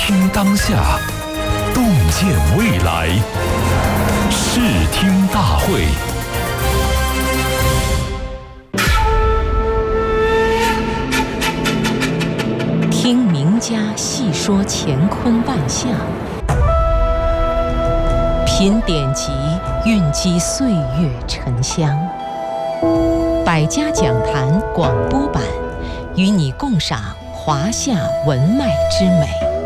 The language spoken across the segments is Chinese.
听当下，洞见未来。视听大会。 听名家细说乾坤万象，品典籍蕴积岁月沉香。百家讲坛广播版，与你共赏华夏文脉之美。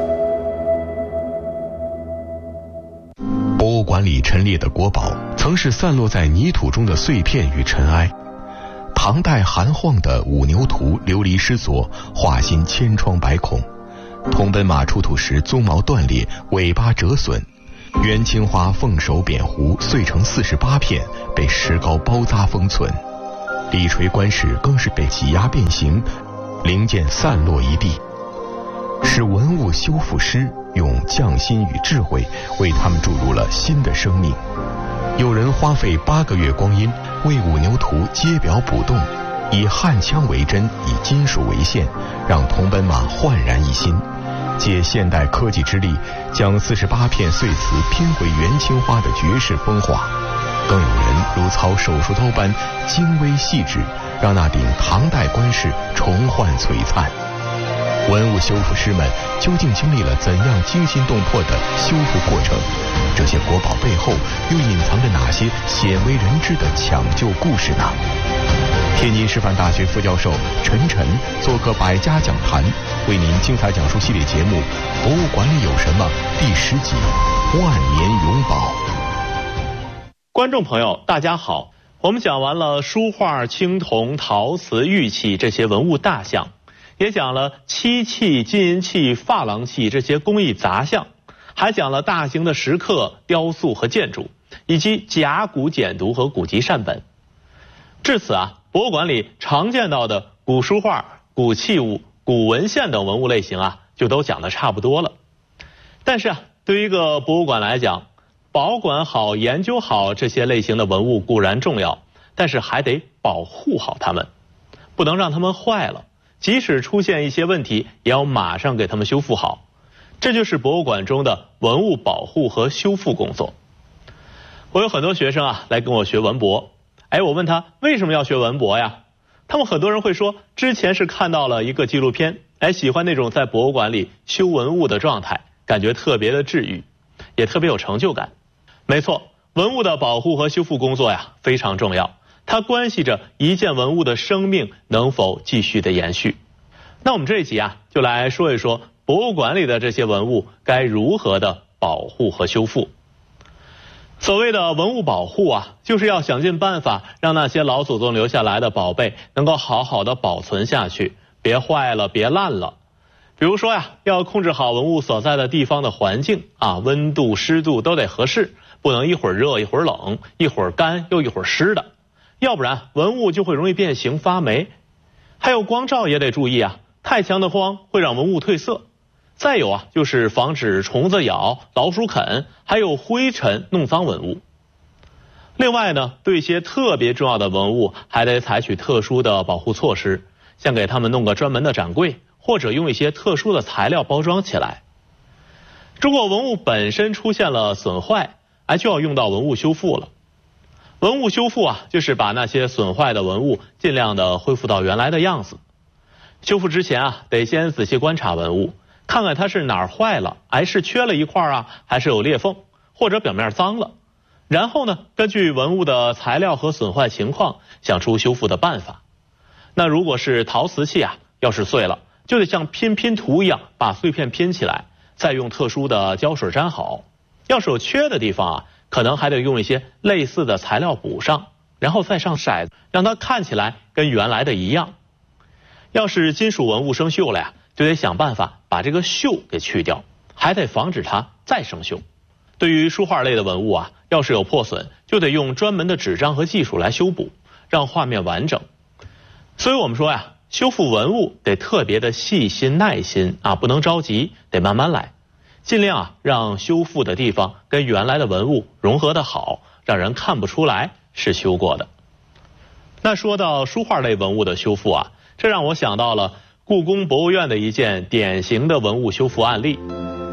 博物馆里陈列的国宝，曾是散落在泥土中的碎片与尘埃。唐代韩晃的《五牛图》流离失所，画心千疮百孔。铜奔马出土时，鬃毛断裂，尾巴折损。元青花凤首扁壶碎成48片，被石膏包扎封存。李垂棺石更是被挤压变形，零件散落一地。使文物修复师用匠心与智慧，为他们注入了新的生命。有人花费8个月光阴，为五牛图揭表补洞，以焊枪为针，以金属为线，让铜奔马焕然一新。借现代科技之力，将48片碎瓷拼回元青花的绝世风华。更有人如操手术刀般精微细致，让那顶唐代棺饰重焕璀璨。文物修复师们究竟经历了怎样惊心动魄的修复过程？这些国宝背后又隐藏着哪些鲜为人知的抢救故事呢？天津师范大学副教授陈晨做客百家讲坛，为您精彩讲述系列节目《博物馆里有什么》第10集《万年永宝》。 观众朋友大家好，我们讲完了书画、青铜、陶瓷、玉器这些文物大项，也讲了漆器、金银器、珐琅器这些工艺杂项，还讲了大型的石刻、雕塑和建筑，以及甲骨简牍和古籍善本。至此博物馆里常见到的古书画、古器物、古文献等文物类型就都讲得差不多了。但是对于一个博物馆来讲，保管好、研究好这些类型的文物固然重要，但是还得保护好它们，不能让它们坏了。即使出现一些问题，也要马上给它们修复好。这就是博物馆中的文物保护和修复工作。我有很多学生来跟我学文博，我问他为什么要学文博呀？他们很多人会说，之前是看到了一个纪录片，喜欢那种在博物馆里修文物的状态，感觉特别的治愈，也特别有成就感。没错，文物的保护和修复工作非常重要，它关系着一件文物的生命能否继续的延续。那我们这一集就来说一说博物馆里的这些文物该如何的保护和修复。所谓的文物保护就是要想尽办法让那些老祖宗留下来的宝贝能够好好的保存下去，别坏了，别烂了。比如说要控制好文物所在的地方的环境温度、湿度都得合适，不能一会儿热一会儿冷，一会儿干又一会儿湿的，要不然文物就会容易变形发霉。还有光照也得注意太强的光会让文物褪色。再有就是防止虫子咬、老鼠啃，还有灰尘弄脏文物。另外呢，对一些特别重要的文物还得采取特殊的保护措施，像给他们弄个专门的展柜，或者用一些特殊的材料包装起来。如果文物本身出现了损坏，就要用到文物修复了。文物修复就是把那些损坏的文物尽量的恢复到原来的样子。修复之前得先仔细观察文物，看看它是哪儿坏了，是缺了一块还是有裂缝，或者表面脏了。然后呢，根据文物的材料和损坏情况，想出修复的办法。那如果是陶瓷器要是碎了，就得像拼图一样把碎片拼起来，再用特殊的胶水粘好。要是有缺的地方可能还得用一些类似的材料补上，然后再上色子，让它看起来跟原来的一样。要是金属文物生锈了就得想办法把这个锈给去掉，还得防止它再生锈。对于书画类的文物要是有破损，就得用专门的纸张和技术来修补，让画面完整。所以我们说修复文物得特别的细心耐心不能着急，得慢慢来，尽量让修复的地方跟原来的文物融合得好，让人看不出来是修过的。那说到书画类文物的修复这让我想到了故宫博物院的一件典型的文物修复案例。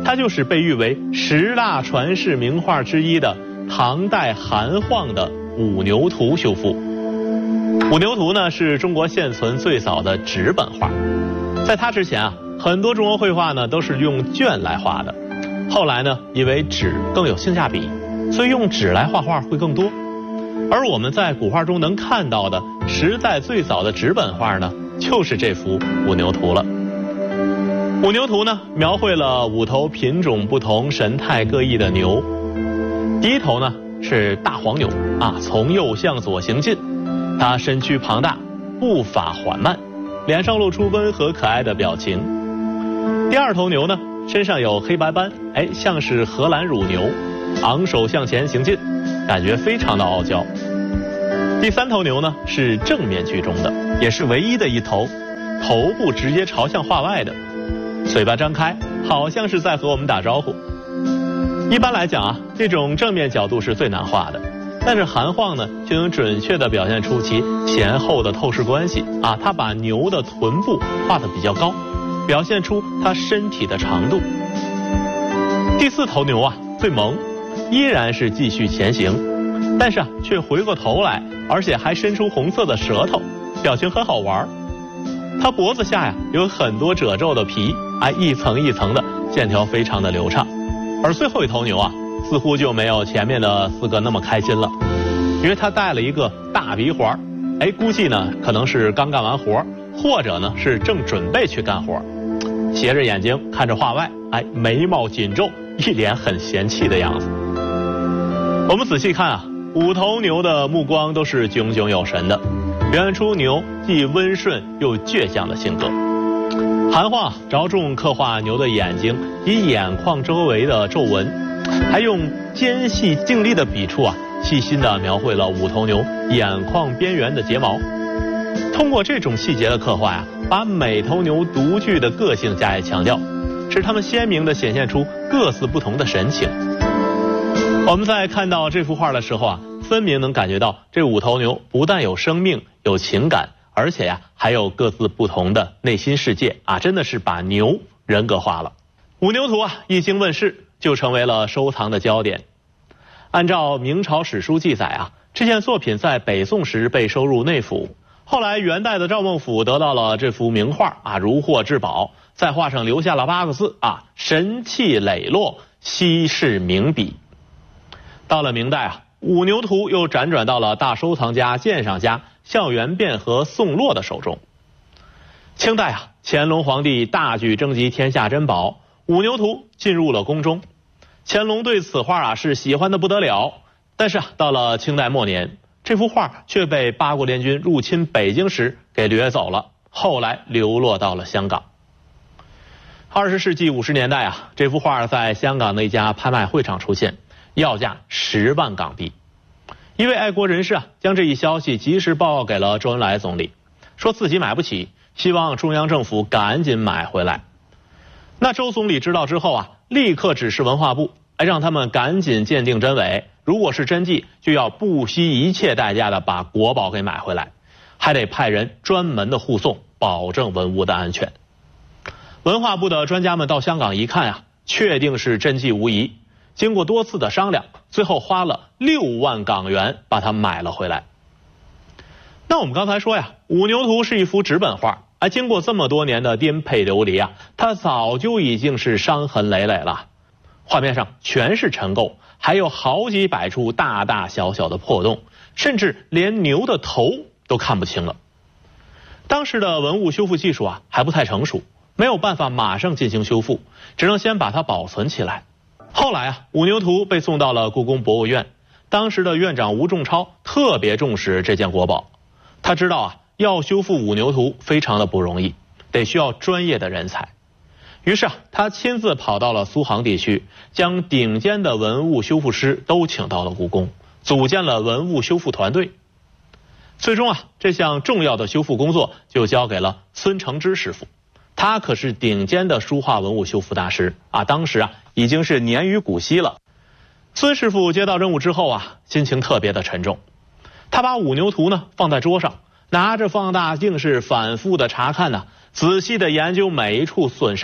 他就是被誉为10大传世名画之一的唐代韩晃的五牛图修复。五牛图呢是中国现存最早的纸本画，在它之前啊，很多中国绘画呢都是用卷来画的，后来呢因为纸更有性价比，所以用纸来画画会更多。而我们在古画中能看到的时代最早的纸本画呢，就是这幅五牛图了。五牛图呢描绘了5头品种不同、神态各异的牛。第一头呢是大黄牛啊，从右向左行进，它身躯庞大，步伐缓慢，脸上露出温和可爱的表情。第二头牛呢身上有黑白斑，像是荷兰乳牛，昂首向前行进，感觉非常的傲娇。第三头牛呢是正面居中的，也是唯一的一头，头部直接朝向画外的，嘴巴张开，好像是在和我们打招呼。一般来讲啊，这种正面角度是最难画的，但是韩晃呢就能准确地表现出其前后的透视关系啊，他把牛的臀部画得比较高，表现出它身体的长度。第四头牛啊最萌，依然是继续前行，但是啊却回过头来，而且还伸出红色的舌头，表情很好玩。它脖子下呀有很多褶皱的皮，一层一层的，线条非常的流畅。而最后一头牛啊似乎就没有前面的4个那么开心了，因为它带了一个大鼻环，估计呢可能是刚干完活，或者呢是正准备去干活，斜着眼睛看着画外，眉毛紧皱，一脸很嫌弃的样子。我们仔细看啊，5头牛的目光都是炯炯有神的，表现出牛既温顺又倔强的性格。韩晃着重刻画牛的眼睛以眼眶周围的皱纹，还用尖细净利的笔触啊，细心地描绘了5头牛眼眶边缘的睫毛。通过这种细节的刻画呀，把每头牛独具的个性加以强调，使它们鲜明地显现出各自不同的神情。我们在看到这幅画的时候啊，分明能感觉到这5头牛不但有生命、有情感，而且呀还有各自不同的内心世界啊，真的是把牛人格化了。五牛图啊一经问世，就成为了收藏的焦点。按照明朝史书记载啊，这件作品在北宋时被收入内府，后来元代的赵孟頫得到了这幅名画啊，如获至宝，在画上留下了8个字啊，神气磊落，稀世名笔。到了明代啊，五牛图又辗转到了大收藏家、鉴赏家项元汴和宋洛的手中。清代啊，乾隆皇帝大举征集天下珍宝，五牛图进入了宫中。乾隆对此画啊是喜欢的不得了，但是啊，到了清代末年，这幅画却被八国联军入侵北京时给掠走了，后来流落到了香港。20世纪50年代啊，这幅画在香港的一家拍卖会上出现，要价10万港币。一位爱国人士啊，将这一消息及时报告给了周恩来总理，说自己买不起，希望中央政府赶紧买回来。那周总理知道之后啊，立刻指示文化部，让他们赶紧鉴定真伪，如果是真迹，就要不惜一切代价的把国宝给买回来，还得派人专门的护送，保证文物的安全。文化部的专家们到香港一看啊，确定是真迹无疑。经过多次的商量，最后花了6万港元把它买了回来。那我们刚才说呀，五牛图是一幅纸本画，经过这么多年的颠沛流离啊，它早就已经是伤痕累累了。画面上全是尘垢，还有好几百处大大小小的破洞，甚至连牛的头都看不清了。当时的文物修复技术啊还不太成熟，没有办法马上进行修复，只能先把它保存起来。后来啊，五牛图被送到了故宫博物院，当时的院长吴仲超特别重视这件国宝。他知道啊，要修复五牛图非常的不容易，得需要专业的人才。于是啊，他亲自跑到了苏杭地区，将顶尖的文物修复师都请到了故宫，组建了文物修复团队。最终啊，这项重要的修复工作就交给了孙承之师傅。他可是顶尖的书画文物修复大师啊，当时啊已经是年逾古稀了。孙师傅接到任务之后啊，心情特别的沉重。他把五牛图呢放在桌上，拿着放大镜是反复的查看呢，仔细的研究每一处损伤，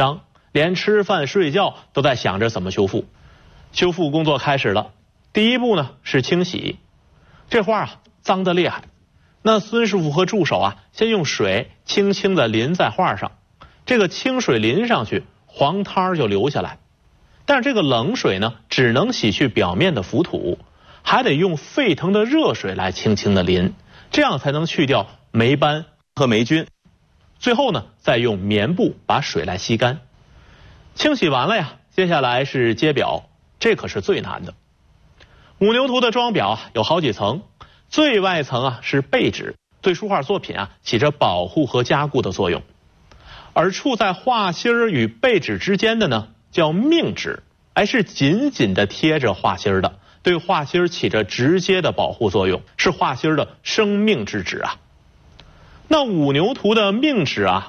连吃饭睡觉都在想着怎么修复。修复工作开始了，第一步呢是清洗。这画啊脏得厉害，那孙师傅和助手啊先用水轻轻地淋在画上，这个清水淋上去，黄滩就流下来。但是这个冷水呢只能洗去表面的浮土，还得用沸腾的热水来轻轻地淋，这样才能去掉霉斑和霉菌。最后呢再用棉布把水来吸干。清洗完了呀，接下来是揭表，这可是最难的。五牛图的装裱啊有好几层，最外层啊是背纸，对书画作品啊起着保护和加固的作用。而处在画心儿与背纸之间的呢叫命纸，是紧紧地贴着画心儿的，对画心儿起着直接的保护作用，是画心儿的生命之纸啊。那五牛图的命纸啊